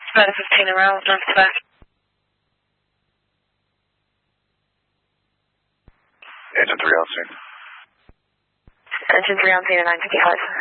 About 15 around, not so bad. Engine 3 on scene. Engine 3 on scene at 955.